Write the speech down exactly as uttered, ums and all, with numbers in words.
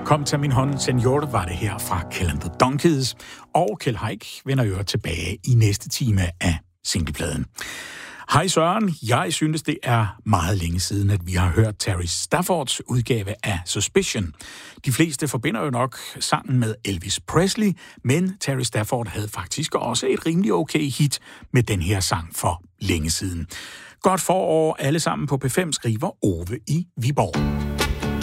Kom til min hånd, senior, var det her fra Kill and the Donkeys, og Kjeld Haik vender jo tilbage i næste time af singlepladen. Hej Søren, jeg synes, det er meget længe siden, at vi har hørt Terry Staffords udgave af Suspicion. De fleste forbinder jo nok sangen med Elvis Presley, men Terry Stafford havde faktisk også et rimelig okay hit med den her sang for længe siden. Godt forår alle sammen på P fem, skriver Ove i Viborg.